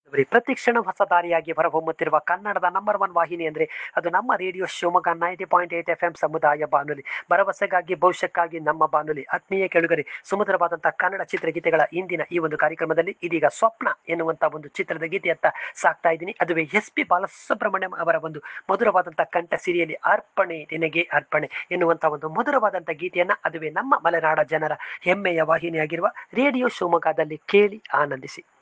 ಪ್ರತಿ ಕ್ಷಣ ಹೊಸ ದಾರಿಯಾಗಿ ಹೊರಹೊಮ್ಮುತ್ತಿರುವ ಕನ್ನಡದ ನಂಬರ್ ಒನ್ ವಾಹಿನಿ ಅಂದ್ರೆ ಅದು ನಮ್ಮ ರೇಡಿಯೋ ಶಿವಮೊಗ್ಗ 90.8 FM ಸಮುದಾಯ ಬಾನುಲಿ. ಭರವಸೆಗಾಗಿ ಭವಿಷ್ಯಕ್ಕಾಗಿ ನಮ್ಮ ಬಾನುಲಿ. ಆತ್ಮೀಯ ಕೆಳುಗರೆ, ಸುಮಧುರವಾದಂತಹ ಕನ್ನಡ ಚಿತ್ರಗೀತೆಗಳ ಇಂದಿನ ಈ ಒಂದು ಕಾರ್ಯಕ್ರಮದಲ್ಲಿ ಇದೀಗ ಸ್ವಪ್ನ ಎನ್ನುವಂತ ಒಂದು ಚಿತ್ರದ ಗೀತೆಯತ್ತ ಸಾಕ್ತಾ ಇದ್ದೀನಿ. ಅದುವೇ SP ಬಾಲಸುಬ್ರಹ್ಮಣ್ಯಂ ಅವರ ಒಂದು ಮಧುರವಾದಂತಹ ಕಂಠ ಸಿರಿಯಲ್ಲಿ ಅರ್ಪಣೆ ನಿನಗೆ ಅರ್ಪಣೆ ಎನ್ನುವಂತಹ ಒಂದು ಮಧುರವಾದಂತಹ ಗೀತೆಯನ್ನ ಅದುವೇ ನಮ್ಮ ಮಲೆನಾಡ ಜನರ ಹೆಮ್ಮೆಯ ವಾಹಿನಿಯಾಗಿರುವ ರೇಡಿಯೋ ಶಿವಮೊಗ್ಗದಲ್ಲಿ ಕೇಳಿ ಆನಂದಿಸಿ.